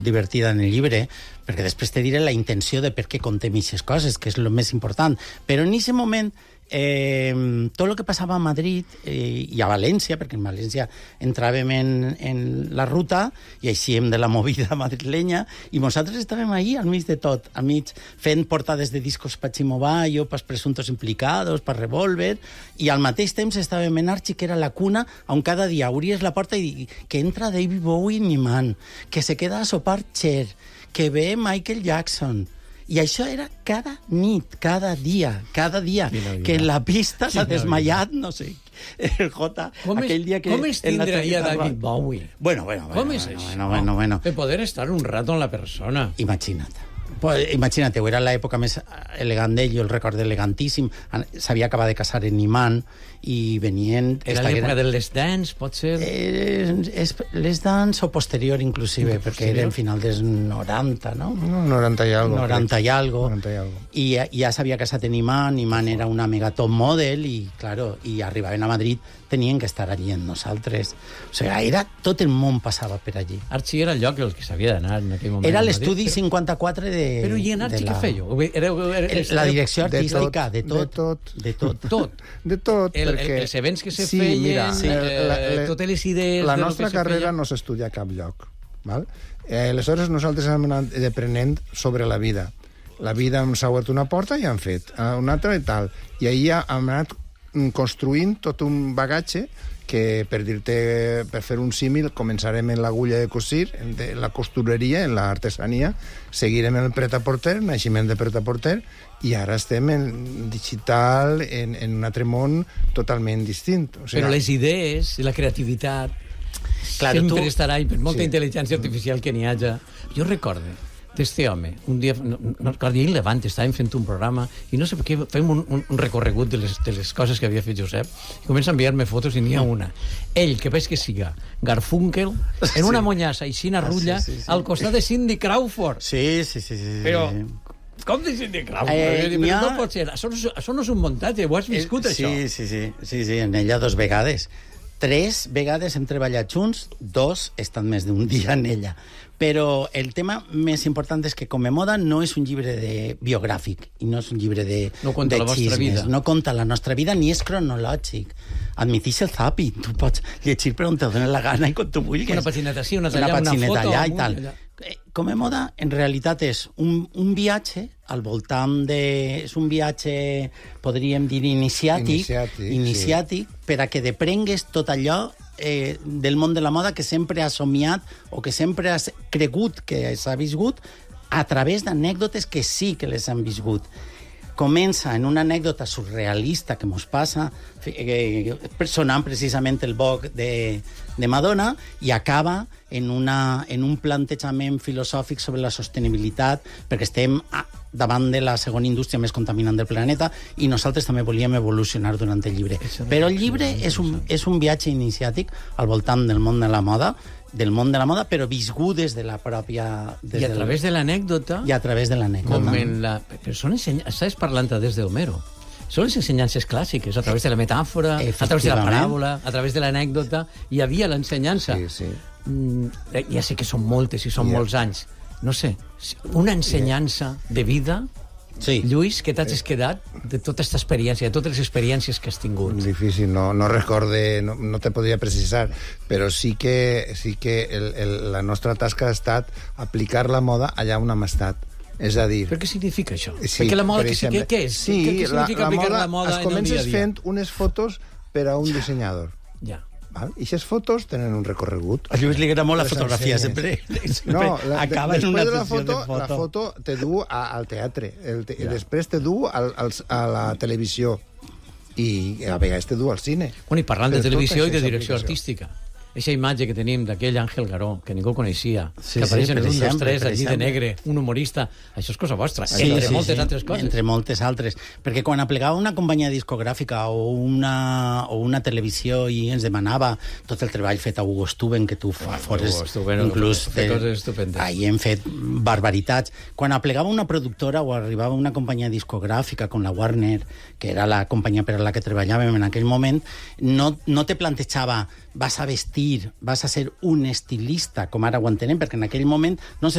divertida en el llibre, perquè després te diré la intenció de per què contem aquestes coses, que és el més important. Però en aquest moment, tot el que passava a Madrid i a València, perquè en València entràvem en la ruta i eixíem de la movida madrilenya, i nosaltres estàvem ahí al mig de tot, al mig fent portades de discos per Chimobayo, per Presuntos Implicados, per Revolver, i al mateix temps estàvem en Archie, que era la cuna on cada dia obries la porta i que entra David Bowie en mi man, que se queda a sopar Cher, que ve Michael Jackson. I això era cada nit, cada dia, que en la pista s'ha desmaiat, no sé, el Jota, aquell dia que... Com és tindre ahí a David Bowie? Bueno. Com és això? De poder estar un rato amb la persona. Imagina't. Pues, imagina't, era l'època més elegant d'ell, jo el record elegantíssim. S'havia acabat de casar en Iman i venien... Era l'època del Les Dance, pot ser? Les Dance o posterior, inclusive, perquè era en final dels 90, no? 90 i algo. 90 i algo. I ja s'havia casat en Iman era una mega top model i, claro, i arribaven a Madrid, tenien que estar allí amb nosaltres. O sigui, tot el món passava per allí. Archie era el lloc el que s'havia d'anar en aquell moment. Era l'estudi 54 de... Però i en Archie què feia? La direcció artística, de tot. De tot, perquè... Els events que se feien, totes les idees... La nostra carrera no s'estudia a cap lloc. Aleshores nosaltres hem anat deprenent sobre la vida. La vida ens ha obert una porta i han fet una altra i tal. I ahir hem anat construint tot un bagatge que, per fer un símil, començarem en l'agulla de cosir, en la costureria, en l'artesania, seguirem en el pret-a-porter, naixement de pret-a-porter, i ara estem en digital, en un altre món totalment distint. Però les idees i la creativitat sempre estarà, i per molta intel·ligència artificial que n'hi haja. Jo recorde d'este home, un dia, no recordo, ahir Levant, estàvem fent un programa i no sé per què fem un recorregut de les coses que havia fet Josep i comença a enviar-me fotos i n'hi ha una. Ell, que veig que siga Garfunkel, en una monyassa i xina rutlla al costat de Cindy Crawford. Sí. Però... Com de Cindy Crawford? No pot ser. Això no és un muntatge, ho has viscut, això? Sí, en ella 2 vegades. 3 vegades hem treballat junts, 2 he estat més d'un dia en ella. Però el tema més important és que Comemoda no és un llibre biogràfic i no és un llibre de no conta la vostra vida. No conta la nostra vida ni és cronològic. Admitix el zapi. Tu pots llegir per on te dona la gana i quan tu vulguis. Una pagineta sí, una foto. Allà i tal. Comemoda, en realitat, és un viatge al voltant de... És un viatge, podríem dir, iniciàtic per a que deprengues tot allò del món de la moda que sempre has somiat o que sempre has cregut que s'ha viscut a través d'anècdotes que sí que les han viscut. Comença en una anècdota surrealista que mos passa, sonant precisament el boc de Madonna, i acaba en un plantejament filosòfic sobre la sostenibilitat, perquè estem davant de la segona indústria més contaminant del planeta i nosaltres també volíem evolucionar durant el llibre. Però el llibre és un viatge iniciàtic al voltant del món de la moda, però viscut des de la pròpia... I a través de l'anècdota... Com en la persona estàs parlant des d'Homero. Són les ensenyances clàssiques, a través de la metàfora, a través de la paràbola, a través de l'anècdota. Hi havia l'ensenyança. Ja sé que són moltes i són molts anys. No sé, una ensenyança de vida... Lluís, què t'has quedat de tota aquesta experiència, de totes les experiències que has tingut? Difícil, no recorde, no te podria precisar, però sí que la nostra tasca ha estat aplicar la moda allà on hem estat. És a dir... Però què significa això? Perquè la moda, què és? Sí, què significa aplicar la moda en el dia a dia? Es comences fent unes fotos per a un dissenyador. Ja. I aquestes fotos tenen un recorregut. A Lluís li agrada molt la fotografia, sempre acaba en una sessió de foto. La foto te du al teatre, i després te du a la televisió, i a vegades te du al cine. I parlant de televisió i de direcció artística, aquesta imatge que tenim d'aquell Àngel Garó, que ningú coneixia, que apareix en un dels 3 allí de negre, un humorista, això és cosa vostra, entre moltes altres coses. Entre moltes altres, perquè quan aplegava una companyia discogràfica o una televisió i ens demanava tot el treball fet a Hugo Stuben, que tu fores inclús... Ahí hem fet barbaritats. Quan aplegava una productora o arribava una companyia discogràfica com la Warner, que era la companyia per a la que treballàvem en aquell moment, no te plantejava vas a vestir, vas a ser un estilista, com ara ho entenem, perquè en aquell moment no se